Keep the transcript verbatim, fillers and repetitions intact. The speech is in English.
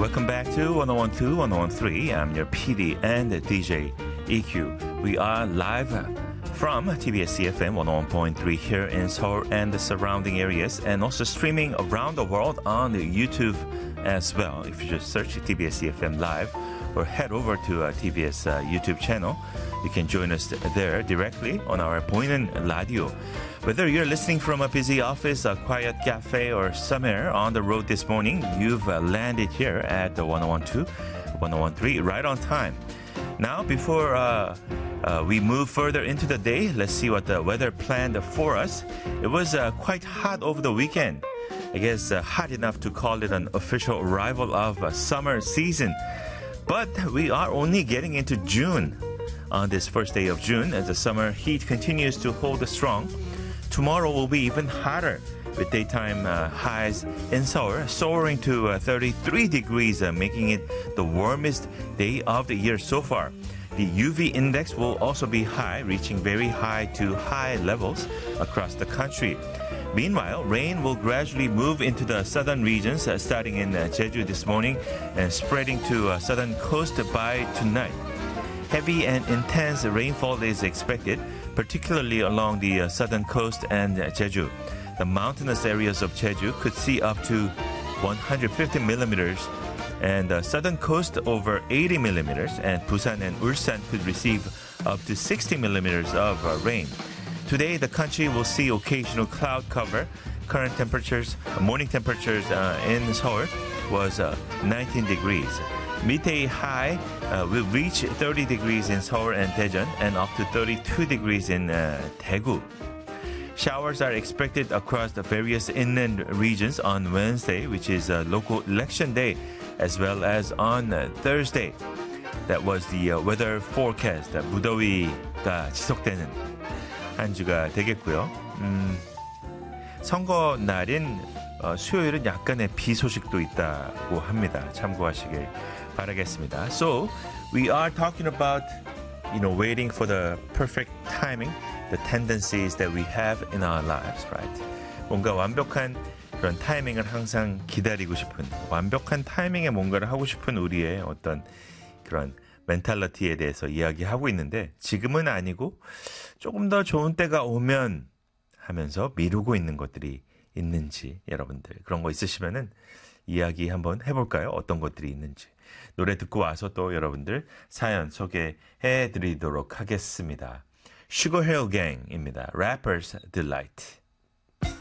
Welcome back to one oh one two, one oh one three. I'm your P D and D J E Q. We are live from T B S C F M one oh one point three here in Seoul and the surrounding areas, and also streaming around the world on YouTube as well. If you just search T B S C F M Live or head over to uh, T B S uh, YouTube channel, you can join us there directly on our 보이는 라디오. Whether you're listening from a busy office, a quiet cafe, or somewhere on the road this morning, you've uh, landed here at the one oh one two, one oh one three right on time. Now, before uh, uh, we move further into the day, let's see what the weather planned for us. It was uh, quite hot over the weekend. I guess uh, hot enough to call it an official arrival of uh, summer season. But we are only getting into June on this first day of June as the summer heat continues to hold strong. Tomorrow will be even hotter with daytime uh, highs in Seoul soaring to uh, thirty-three degrees, uh, making it the warmest day of the year so far. The U V index will also be high, reaching very high to high levels across the country. Meanwhile, rain will gradually move into the southern regions, uh, starting in uh, Jeju this morning and spreading to uh, southern coast by tonight. Heavy and intense rainfall is expected, particularly along the uh, southern coast and uh, Jeju. The mountainous areas of Jeju could see up to one hundred fifty millimeters, and the southern coast over eighty millimeters, and Busan and Ulsan could receive up to sixty millimeters of uh, rain. Today, the country will see occasional cloud cover. Current temperatures, uh, morning temperatures uh, in Seoul was uh, nineteen degrees. Midday high uh, will reach thirty degrees in Seoul and Daejeon and up to thirty-two degrees in uh, Daegu. Showers are expected across the various inland regions on Wednesday, which is a local election day, as well as on uh, Thursday. That was the uh, weather forecast. 무더위가 지속되는 한 주가 되겠고요. 음, 선거 날인 어, 수요일은 약간의 비 소식도 있다고 합니다. 참고하시길 바라겠습니다. So, we are talking about, you know, waiting for the perfect timing, the tendencies that we have in our lives, right? 뭔가 완벽한 그런 타이밍을 항상 기다리고 싶은, 완벽한 타이밍에 뭔가를 하고 싶은 우리의 어떤 그런 멘탈리티에 대해서 이야기하고 있는데, 지금은 아니고 조금 더 좋은 때가 오면 하면서 미루고 있는 것들이 있는지, 여러분들 그런 거 있으시면은 이야기 한번 해볼까요? 어떤 것들이 있는지. 노래 듣고 와서 또 여러분들 사연 소개해 드리도록 하겠습니다. Sugar Hill Gang입니다. Rapper's Delight.